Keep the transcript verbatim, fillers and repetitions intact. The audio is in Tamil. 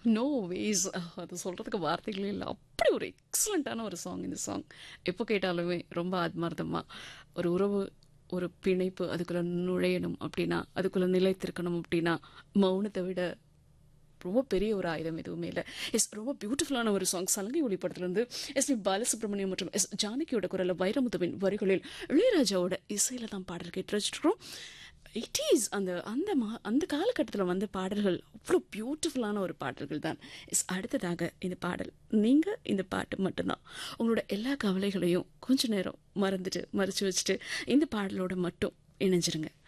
நோ வேஸ் அது சொல்கிறதுக்கு வார்த்தைகளே இல்லை. அப்படி ஒரு எக்ஸலண்ட்டான ஒரு சாங் இந்த சாங். எப்போ கேட்டாலுமே ரொம்ப ஆத்மார்த்தமாக ஒரு உறவு, ஒரு பிணைப்பு அதுக்குள்ளே நுழையணும் அப்படின்னா, அதுக்குள்ளே நிலைத்திருக்கணும் அப்படின்னா, மௌனத்தை விட ரொம்ப பெரிய ஒரு ஆயுதம் எதுவுமே இல்லை. எஸ் ரொம்ப பியூட்டிஃபுல்லான ஒரு சாங். சலங்கை ஒளி படத்துலேருந்து எஸ் பி பாலசுப்ரமணியம் மற்றும் எஸ் ஜானகியோட குரலில் வைரமுத்துவின் வரிகளில் இளையராஜாவோட இசையில் தான் பாடல் கேட்டு வச்சுருக்கோம். இட் இஸ் அந்த அந்த மா அந்த காலகட்டத்தில் வந்த பாடல்கள் அவ்வளோ பியூட்டிஃபுல்லான ஒரு பாடல்கள் தான். எஸ் அடுத்ததாக இந்த பாடல், நீங்கள் இந்த பாட்டு மட்டும்தான் உங்களோட எல்லா கவலைகளையும் கொஞ்ச நேரம் மறந்துட்டு மறைச்சு வச்சுட்டு இந்த பாடலோட மட்டும் இணைஞ்சிருங்க.